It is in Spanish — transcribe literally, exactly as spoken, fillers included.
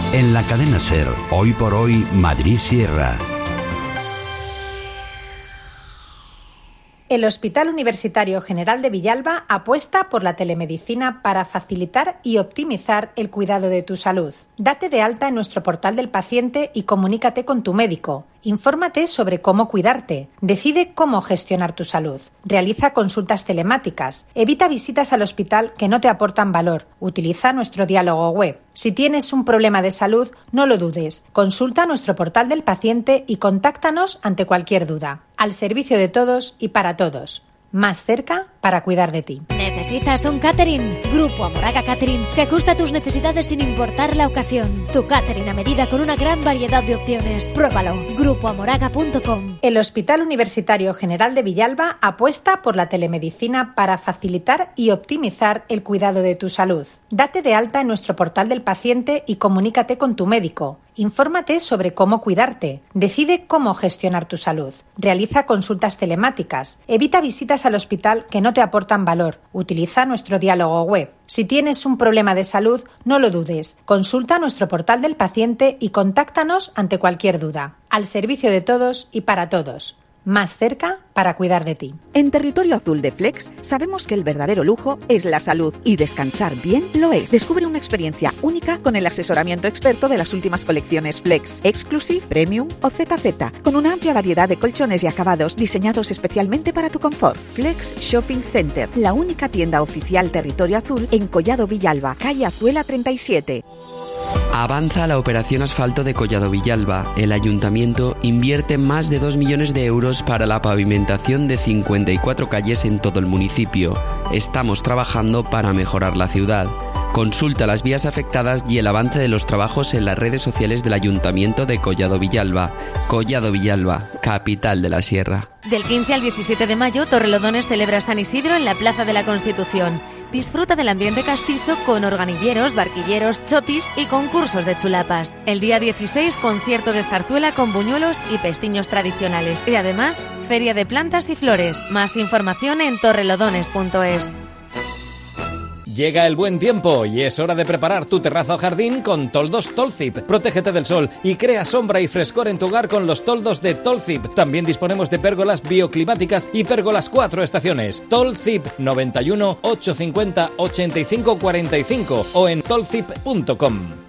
En la cadena SER, Hoy por Hoy, Madrid Sierra. El Hospital Universitario General de Villalba apuesta por la telemedicina para facilitar y optimizar el cuidado de tu salud. Date de alta en nuestro portal del paciente y comunícate con tu médico. Infórmate sobre cómo cuidarte. Decide cómo gestionar tu salud. Realiza consultas telemáticas. Evita visitas al hospital que no te aportan valor. Utiliza nuestro diálogo web. Si tienes un problema de salud, no lo dudes. Consulta nuestro portal del paciente y contáctanos ante cualquier duda. Al servicio de todos y para todos. Más cerca para cuidar de ti. ¿Necesitas un catering? Grupo Amoraga Catering se ajusta a tus necesidades sin importar la ocasión. Tu catering a medida con una gran variedad de opciones. Pruébalo. grupo amoraga punto com. El Hospital Universitario General de Villalba apuesta por la telemedicina para facilitar y optimizar el cuidado de tu salud. Date de alta en nuestro portal del paciente y comunícate con tu médico. Infórmate sobre cómo cuidarte. Decide cómo gestionar tu salud. Realiza consultas telemáticas. Evita visitas al hospital que no te aportan valor. Utiliza nuestro diálogo web. Si tienes un problema de salud, no lo dudes. Consulta nuestro portal del paciente y contáctanos ante cualquier duda. Al servicio de todos y para todos. Más cerca para cuidar de ti. En Territorio Azul de Flex sabemos que el verdadero lujo es la salud y descansar bien lo es. Descubre una experiencia única con el asesoramiento experto de las últimas colecciones Flex, Exclusive, Premium o Z Z, con una amplia variedad de colchones y acabados diseñados especialmente para tu confort. Flex Shopping Center, la única tienda oficial Territorio Azul en Collado Villalba, calle Azuela treinta y siete. Avanza la operación asfalto de Collado Villalba. El ayuntamiento invierte más de dos millones de euros para la pavimentación de cincuenta y cuatro calles en todo el municipio. Estamos trabajando para mejorar la ciudad. Consulta las vías afectadas y el avance de los trabajos en las redes sociales del Ayuntamiento de Collado Villalba. Collado Villalba, capital de la Sierra. Del quince al diecisiete de mayo, Torrelodones celebra San Isidro en la Plaza de la Constitución. Disfruta del ambiente castizo con organilleros, barquilleros, chotis y concursos de chulapas. El día dieciséis, concierto de zarzuela con buñuelos y pestiños tradicionales. Y además, feria de plantas y flores. Más información en torrelodones punto es. Llega el buen tiempo y es hora de preparar tu terrazo o jardín con toldos Tolzip. Protégete del sol y crea sombra y frescor en tu hogar con los toldos de Tolzip. También disponemos de pérgolas bioclimáticas y pérgolas cuatro estaciones. Tolzip noventa y uno, ochocientos cincuenta, ochenta y cinco cuarenta y cinco o en tolzip punto com.